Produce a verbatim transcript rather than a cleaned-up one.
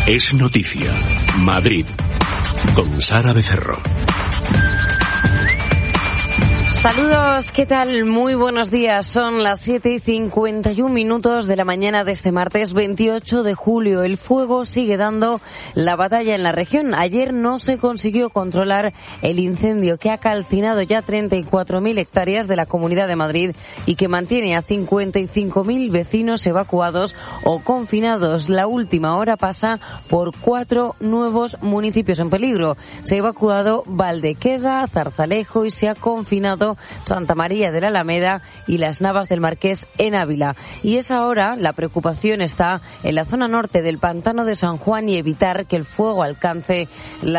Es noticia. Madrid. Con Sara Becerro. Saludos, ¿qué tal? Muy buenos días. Son las siete y cincuenta y un minutos de la mañana de este martes veintiocho de julio. El fuego sigue dando la batalla en la región. Ayer no se consiguió controlar el incendio que ha calcinado ya treinta y cuatro mil hectáreas de la Comunidad de Madrid y que mantiene a cincuenta y cinco mil vecinos evacuados o confinados. La última hora pasa por cuatro nuevos municipios en peligro. Se ha evacuado Valdequeda, Zarzalejo y se ha confinado Santa María de la Alameda y Las Navas del Marqués en Ávila. Y es ahora la preocupación está en la zona norte del pantano de San Juan y evitar que el fuego alcance la